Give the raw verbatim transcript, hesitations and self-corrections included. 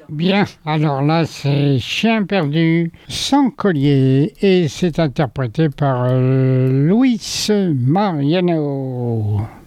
Bien, alors là c'est Chien perdu sans collier et c'est interprété par euh, Luis Mariano.